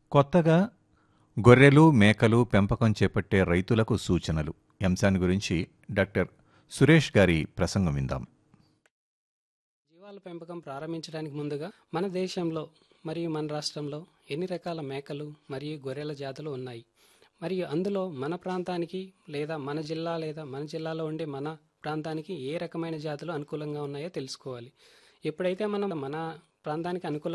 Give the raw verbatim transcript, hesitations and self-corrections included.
కొత్తగా గొర్రెలు, మేకలు పెంపకం చేపట్టే రైతులకు సూచనలు ఈ అంశాన్ని గురించి డాక్టర్ సురేష్ గారి ప్రసంగం విందాం. జీవాల పెంపకం ప్రారంభించడానికి ముందుగా మన దేశంలో మరియు మన రాష్ట్రంలో ఎన్ని రకాల మేకలు మరియు గొర్రెల జాతులు ఉన్నాయి, మరియు అందులో మన ప్రాంతానికి లేదా మన జిల్లా లేదా మన జిల్లాలో ఉండే మన ప్రాంతానికి ఏ రకమైన జాతులు అనుకూలంగా ఉన్నాయో తెలుసుకోవాలి. ఎప్పుడైతే మనం మన ప్రాంతానికి అనుకూలంగా